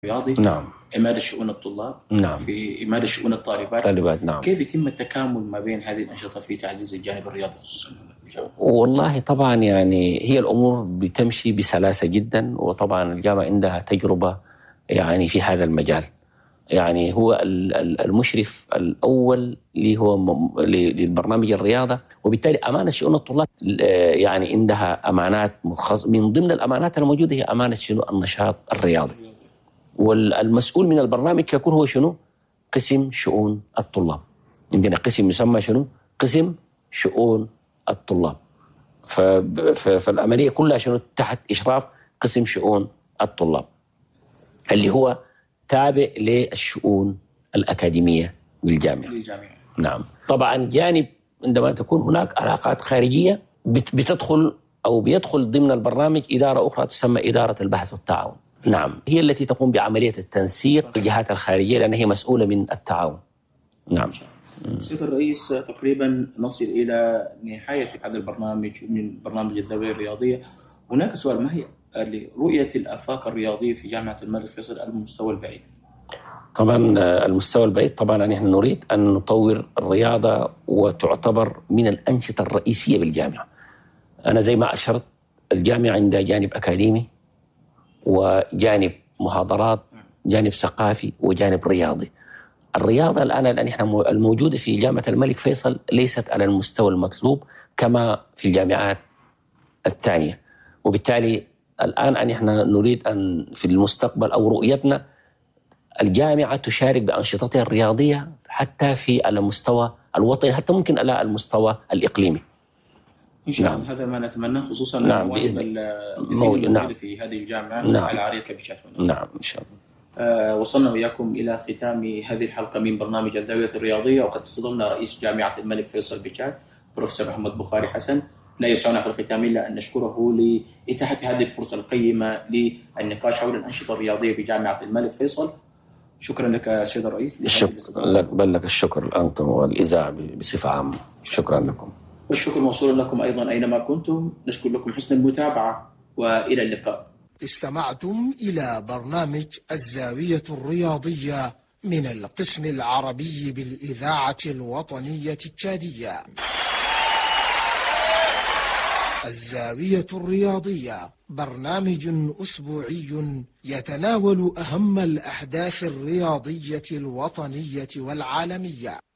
الرياضي، نعم. إمادة شؤون الطلاب، نعم. في إمادة شؤون الطالبات. نعم. كيف يتم التكامل ما بين هذه الأنشطة في تعزيز الجانب الرياضي خصوصا؟ والله طبعا يعني هي الأمور بتمشي بسلاسة جدا، وطبعا الجامعة عندها تجربة يعني في هذا المجال. يعني هو المشرف الأول اللي هو للبرنامج الرياضة، وبالتالي أمانة شؤون الطلاب يعني عندها أمانات من ضمن الأمانات الموجودة هي أمانة شنو النشاط الرياضي، والمسؤول من البرنامج يكون هو شنو قسم شؤون الطلاب. عندنا قسم يسمى شنو قسم شؤون الطلاب، فالعملية كلها شنو تحت إشراف قسم شؤون الطلاب اللي هو تابع للشؤون الأكاديمية بالجامعة. نعم. طبعا جانب عندما تكون هناك علاقات خارجية بتدخل أو بيدخل ضمن البرنامج إدارة أخرى تسمى إدارة البحث والتعاون. نعم، هي التي تقوم بعملية التنسيق الجهات الخارجية لأنها هي مسؤولة من التعاون. نعم. سيد الرئيس، تقريبا نصل إلى نهاية هذا البرنامج من برنامج الدورة الرياضية. هناك سؤال: ما هي رؤية الآفاق الرياضية في جامعة الملك فيصل على المستوى البعيد؟ طبعا المستوى البعيد طبعا نحن نريد أن نطور الرياضة وتعتبر من الأنشطة الرئيسية بالجامعة. أنا زي ما أشرت الجامعة عندها جانب أكاديمي وجانب محاضرات، جانب ثقافي وجانب رياضي. الرياضة الآن نحن الموجودة في جامعة الملك فيصل ليست على المستوى المطلوب كما في الجامعات الثانية، وبالتالي الآن نحن نريد أن في المستقبل أو رؤيتنا الجامعة تشارك بأنشطتها الرياضية حتى في على المستوى الوطني، حتى ممكن على المستوى الإقليمي. إن شاء الله. هذا ما نتمنى، خصوصا نعم الموجودة في هذه الجامعة. نعم. على عريض كبشات. نعم إن شاء الله. وصلنا وإياكم إلى ختام هذه الحلقة من برنامج الزاوية الرياضية، وقد تصدمنا رئيس جامعة الملك فيصل بتشاد بروفيسور محمد بخاري حسن. لا يسعنا في الختام إلا أن نشكره لإتاحة هذه الفرصة القيمة للنقاش حول الأنشطة الرياضية في جامعة الملك فيصل. شكرا لك سيد الرئيس. شكرا لك، بل لك الشكر أنتم والإذاعة بصفة عامة. شكرا لكم. والشكر موصول لكم أيضا أينما كنتم. نشكر لكم حسن المتابعة وإلى اللقاء. استمعتم إلى برنامج الزاوية الرياضية من القسم العربي بالإذاعة الوطنية التشادية. الزاوية الرياضية برنامج أسبوعي يتناول أهم الأحداث الرياضية الوطنية والعالمية.